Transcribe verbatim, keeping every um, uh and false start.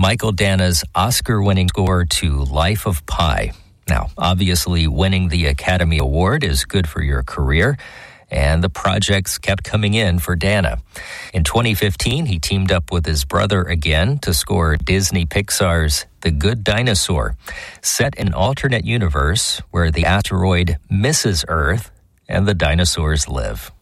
Michael Dana's Oscar-winning score to Life of Pi. Now, obviously, winning the Academy Award is good for your career, and the projects kept coming in for Dana. In twenty fifteen, he teamed up with his brother again to score Disney Pixar's The Good Dinosaur, set in an alternate universe where the asteroid misses Earth and the dinosaurs live.